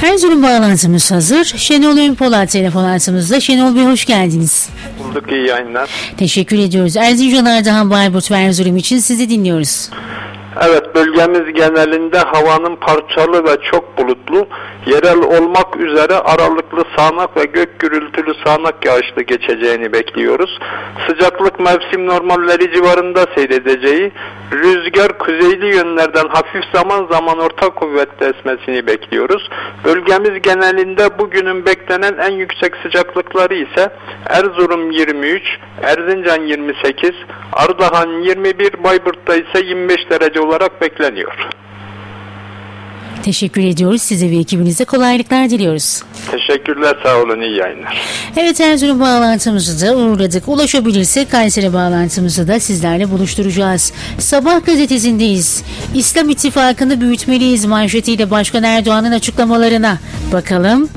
Erzurum bağlantımız hazır. Şenol Ünpolat telefon altımızda. Şenol Bey hoş geldiniz. Bulduk, iyi yayınlar. Teşekkür ediyoruz. Erzincan, Ardahan, Bayburt ve Erzurum için sizi dinliyoruz. Evet, bölgemiz genelinde havanın parçalı ve çok bulutlu, yerel olmak üzere aralıklı sağanak ve gök gürültülü sağanak yağışlı geçeceğini bekliyoruz. Sıcaklık mevsim normalleri civarında seyredeceği, rüzgar kuzeyli yönlerden hafif zaman zaman orta kuvvetle esmesini bekliyoruz. Bölgemiz genelinde bugünün beklenen en yüksek sıcaklıkları ise Erzurum 23, Erzincan 28, Ardahan 21, Bayburt'ta ise 25 derece olarak bekleniyor. Teşekkür ediyoruz. Size ve ekibinize kolaylıklar diliyoruz. Teşekkürler, sağ olun, iyi yayınlar. Evet, Erzurum bağlantımızı da uğurladık. Ulaşabilirsek Kayseri bağlantımızı da sizlerle buluşturacağız. Sabah gazetesindeyiz. İslam İttifakı'nı büyütmeliyiz manşetiyle Başkan Erdoğan'ın açıklamalarına bakalım.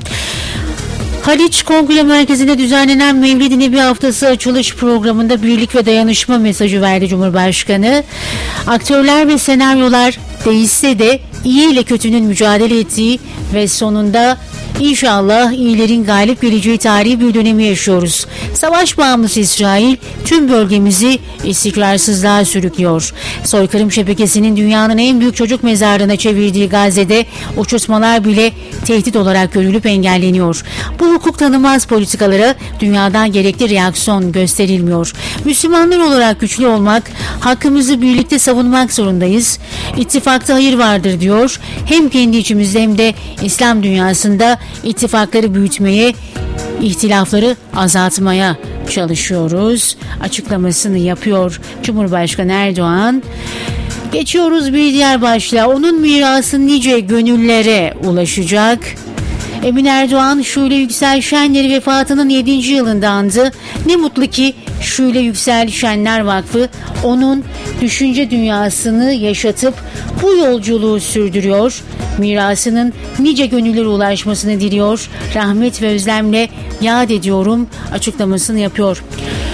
Haliç Kongre Merkezi'nde düzenlenen Mevlid-i Nebi Haftası açılış programında birlik ve dayanışma mesajı verdi Cumhurbaşkanı. Aktörler ve senaryolar değişse de iyi ile kötünün mücadele ettiği ve sonunda İnşallah iyilerin galip geleceği tarihi bir dönemi yaşıyoruz. Savaş bağımlısı İsrail tüm bölgemizi istikrarsızlığa sürüklüyor. Soykırım şebekesinin dünyanın en büyük çocuk mezarlığına çevirdiği Gazze'de uçurtmalar bile tehdit olarak görülüp engelleniyor. Bu hukuk tanımaz politikalara dünyadan gerekli reaksiyon gösterilmiyor. Müslümanlar olarak güçlü olmak, hakkımızı birlikte savunmak zorundayız. İttifakta hayır vardır diyor. Hem kendi içimizde hem de İslam dünyasında ittifakları büyütmeye, ihtilafları azaltmaya çalışıyoruz açıklamasını yapıyor Cumhurbaşkanı Erdoğan. Geçiyoruz bir diğer başlığa. Onun mirası nice gönüllere ulaşacak. Emin Erdoğan Şule Yüksel Şenleri vefatının 7. yılında andı. Ne mutlu ki Şule Yüksel Şenler Vakfı onun düşünce dünyasını yaşatıp bu yolculuğu sürdürüyor. Mirasının nice gönüllere ulaşmasını diliyor. Rahmet ve özlemle yad ediyorum açıklamasını yapıyor.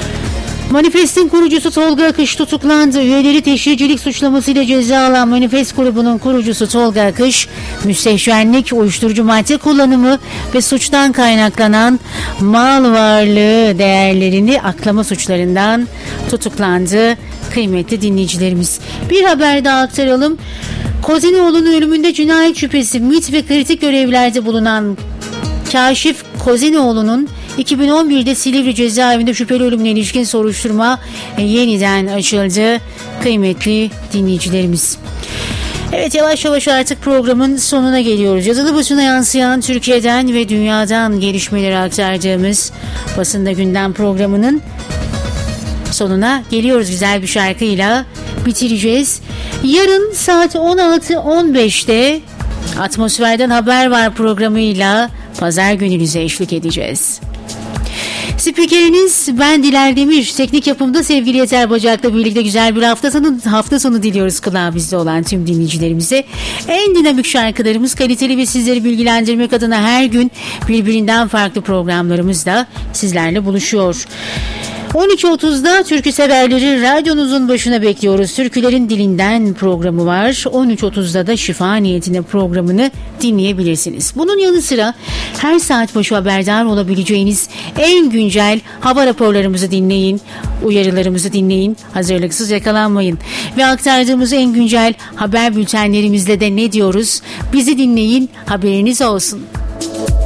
Manifest'in kurucusu Tolga Akış tutuklandı. Üyeleri teşhircilik suçlamasıyla ceza alan Manifest grubunun kurucusu Tolga Akış, müstehcenlik, uyuşturucu madde kullanımı ve suçtan kaynaklanan mal varlığı değerlerini aklama suçlarından tutuklandı. Kıymetli dinleyicilerimiz, bir haber daha aktaralım. Kozenoğlu'nun ölümünde cinayet şüphesi MİT ve kritik görevlerde bulunan Kaşif Kozenoğlu'nun 2011'de Silivri cezaevinde şüpheli ölümüne ilişkin soruşturma yeniden açıldı. Kıymetli dinleyicilerimiz. Evet, yavaş yavaş artık programın sonuna geliyoruz. Yazılı basına yansıyan Türkiye'den ve dünyadan gelişmeleri aktardığımız Basında Gündem programının sonuna geliyoruz. Güzel bir şarkıyla bitireceğiz. Yarın saat 16.15'te Atmosferden Haber Var programıyla Pazar gününüze eşlik edeceğiz. Spikeriniz ben Diler Demir. Teknik yapımda sevgili Yeter Bacak'la birlikte güzel bir hafta sonu diliyoruz kulağımızda olan tüm dinleyicilerimize. En dinamik şarkılarımız, kaliteli ve sizleri bilgilendirmek adına her gün birbirinden farklı programlarımızla sizlerle buluşuyor. 12.30'da türkü severleri radyonuzun başına bekliyoruz. Türkülerin Dilinden programı var. 13.30'da da Şifa Niyetine programını dinleyebilirsiniz. Bunun yanı sıra her saat başı haberdar olabileceğiniz en güncel hava raporlarımızı dinleyin, uyarılarımızı dinleyin, hazırlıksız yakalanmayın. Ve aktardığımız en güncel haber bültenlerimizde de ne diyoruz? Bizi dinleyin, haberiniz olsun.